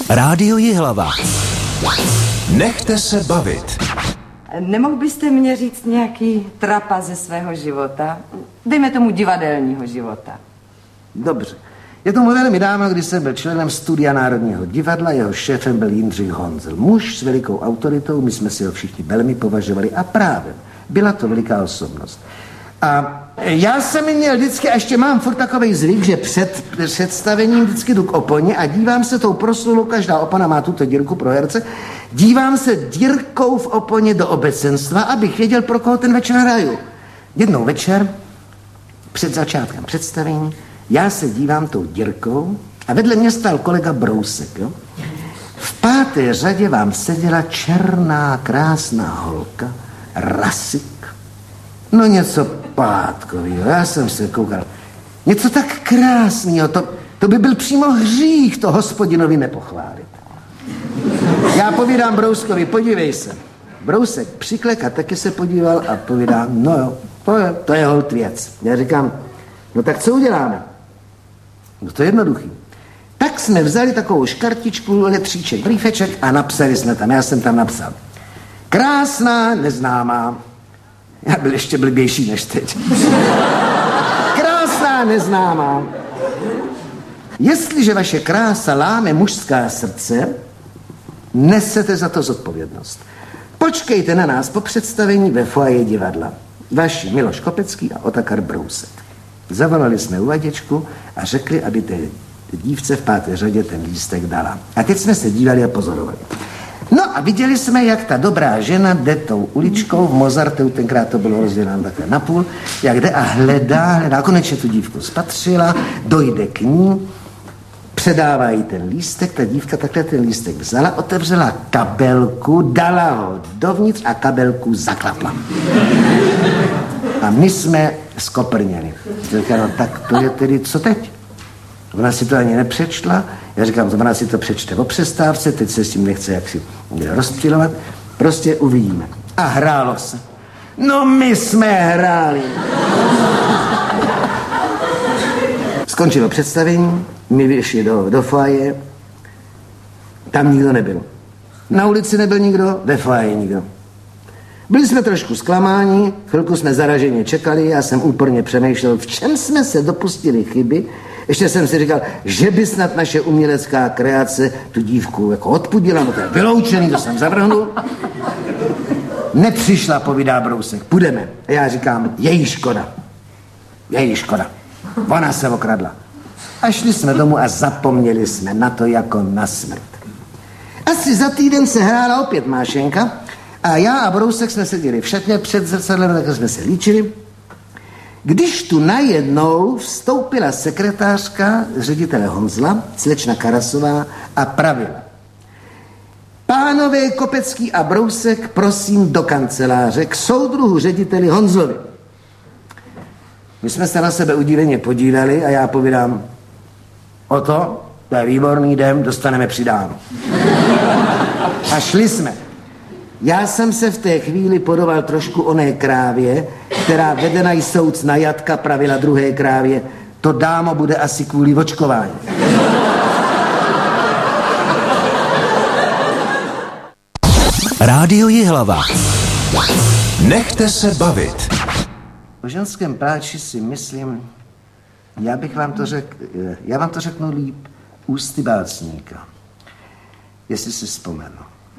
Rádio Jihlava. Nechte se bavit. Nemohl byste mě říct nějaký trapa ze svého života? Dejme tomu divadelního života. Dobře. Je tomu velmi dávno, když jsem byl členem Studia Národního divadla, jeho šéfem byl Jindřich Honzel. Muž s velikou autoritou, my jsme si ho všichni velmi považovali a právem. Byla to veliká osobnost. A já jsem měl vždycky, a ještě mám furt takovej zvyk, že před představením vždycky jdu k oponě a dívám se tou proslulou, každá opona má tuto dírku pro herce, dívám se dírkou v oponě do obecenstva, abych věděl, pro koho ten večer hraju. Jednou večer, před začátkem představení, já se dívám tou dírkou a vedle mě stál kolega Brousek. Jo? V 5. řadě vám seděla černá, krásná holka, rasik. No něco pátkovýho, já jsem se koukal. Něco tak krásného, to by byl přímo hřích to hospodinovi nepochválit. Já povídám Brouskovi, podívej se. Brousek přiklek a taky se podíval a povídá, no jo, to je holt věc. Já říkám, no tak co uděláme? No to je jednoduchý. Tak jsme vzali takovou škartičku, letříček, brýfeček a napsali jsme tam, já jsem tam napsal. Krásná, neznámá. Já byl ještě blbější než teď. Krásná, neznámá. Jestliže vaše krása láme mužská srdce, nesete za to zodpovědnost. Počkejte na nás po představení ve foaje divadla. Vaši Miloš Kopecký a Otakar Brousek. Zavolali jsme uvaděčku a řekli, aby té dívce v 5. řadě ten lístek dala. A teď jsme se dívali a pozorovali. No a viděli jsme, jak ta dobrá žena jde tou uličkou v Mozarteu, tenkrát to bylo rozděleno takhle napůl, jak jde a hledá, konečně tu dívku spatřila, dojde k ní, předává jí ten lístek, ta dívka takhle ten lístek vzala, otevřela kabelku, dala ho dovnitř a kabelku zaklapla. A my jsme skoprněli. Říkala, no tak to je tedy co teď? Ona si to ani nepřečtla. Já říkám, ona si to přečte o přestávce, teď se s tím nechce jaksi rozptilovat. Prostě uvidíme. A hrálo se. No my jsme hráli. Skončilo představení, my vyšli do foaje, tam nikdo nebyl. Na ulici nebyl nikdo, ve foaje nikdo. Byli jsme trošku zklamáni, chvilku jsme zaraženě čekali, já jsem úporně přemýšlel, v čem jsme se dopustili chyby. Ještě jsem si říkal, že by snad naše umělecká kreace tu dívku jako odpudila, no to je vyloučený, to jsem zavrhnul. Nepřišla, povídá Brousek, půjdeme. A já říkám, její škoda. Ona se okradla. A šli jsme domů a zapomněli jsme na to jako na smrt. Asi za týden se hrála opět Mášenka a já a Brousek jsme seděli v šatně před zrcadlem, tak jsme se líčili. Když tu najednou vstoupila sekretářka ředitele Honzla, slečna Karasová, a pravila. Pánové Kopecký a Brousek, prosím do kanceláře k soudruhu řediteli Honzlovi. My jsme se na sebe udiveně podívali a já povídám, to je výborný den, dostaneme přidáno. A šli jsme. Já jsem se v té chvíli podobal trošku oné krávě, která vedena jsouc na jatka pravila druhé krávě, to dámo bude asi kvůli očkování. Rádio Jihlava. Nechte se bavit. O ženském pláči si myslím, já vám to řeknu líp ústy básníka, jestli si vzpomenu.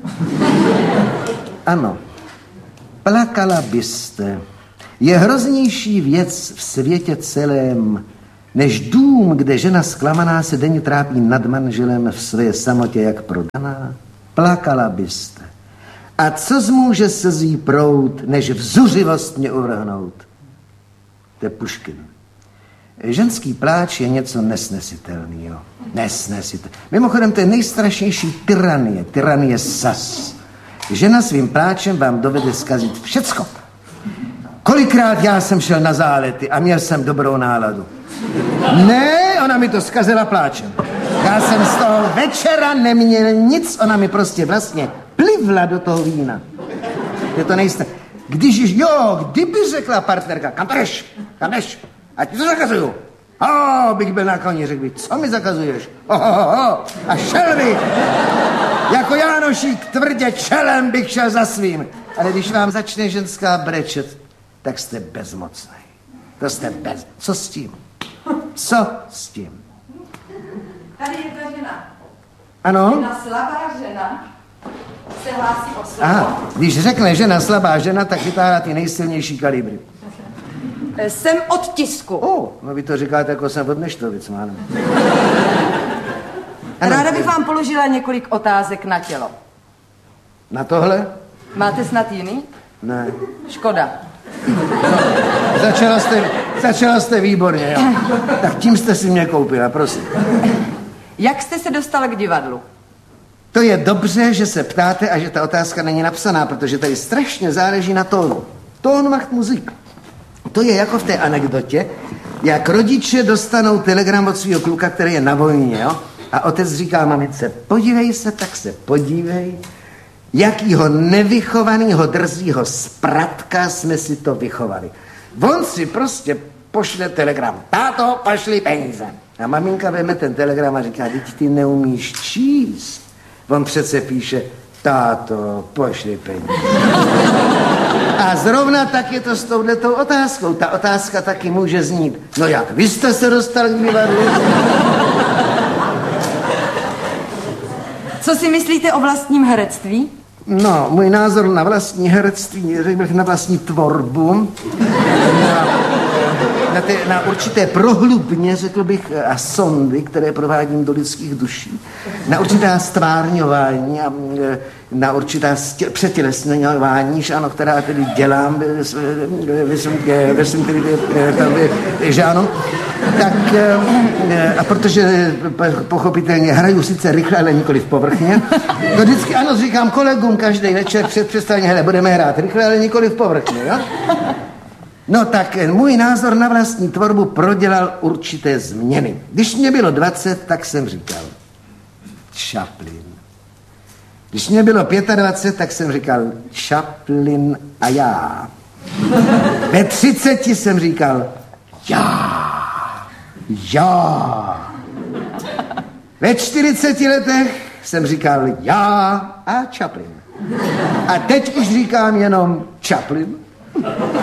Ano, plakala byste. Je hroznější věc v světě celém, než dům, kde žena zklamaná se denně trápí nad manželem v své samotě jak prodaná. Plakala byste. A co zmůže slzí proud, než vzuřivost mě uvrhnout? To je Puškin. Ženský pláč je něco nesnesitelného. Mimochodem, to je nejstrašnější tyranie sas. Žena svým pláčem vám dovede zkazit všecko. Kolikrát já jsem šel na zálety a měl jsem dobrou náladu. Ne, ona mi to zkazila pláčem. Já jsem z toho večera neměl nic, ona mi prostě vlastně plivla do toho vína. Je to kdyby řekla partnerka, kam jdeš? Ať ti to zakazuju. Bych byl na koni, řekl bych, co mi zakazuješ? A šel bych. Jako Jánošík tvrdě čelem bych šel za svým. Ale když vám začne ženská brečet, tak jste bezmocný. To jste Co s tím? Co s tím? Tady je ta žena. Ano? Jedna slabá žena se hlásí o slovo. Aha, když řekne žena slabá žena, tak chytá ty nejsilnější kalibry. Jsem od tisku. No vy to říkáte, jako jsem od Neštovic, mánem. Ráda bych vám položila několik otázek na tělo. Na tohle? Máte snad jiný? Ne. Škoda. Začala jste výborně, jo. Tak tím jste si mě koupila, prosím. Jak jste se dostala k divadlu? To je dobře, že se ptáte a že ta otázka není napsaná, protože tady strašně záleží na tónu. Tón macht Musik. To je jako v té anekdotě, jak rodiče dostanou telegram od svého kluka, který je na vojně, jo? A otec říká mamince, podívej se, tak se podívej, jakýho nevychovanýho drzího spratka jsme si to vychovali. On si prostě pošle telegram. Táto, pošli peníze. A maminka veme ten telegram a říká, teď ty neumíš číst. On přece píše, táto, pošli peníze. A zrovna tak je to s touhletou otázkou. Ta otázka taky může znít. No jak, vy jste se dostal k divadlu? Co si myslíte o vlastním herectví? No, můj názor na vlastní herectví, řekl bych na vlastní tvorbu, na určité prohlubně, řekl bych, a sondy, které provádím do lidských duší, na určitá stvárňování a na určitá přetělesňování, ano, která tedy dělám ve svém žánu. Tak a protože pochopitelně hraju sice rychle, ale nikoliv povrchně, to vždycky ano říkám kolegům každý večer před představením, hele, budeme hrát rychle, ale nikoliv povrchně, jo? No tak můj názor na vlastní tvorbu prodělal určité změny. Když mě bylo 20, tak jsem říkal Chaplin. Když mě bylo 25, tak jsem říkal Chaplin a já. Ve 30 jsem říkal já. Ve 40 letech jsem říkal já a Chaplin. A teď už říkám jenom Chaplin.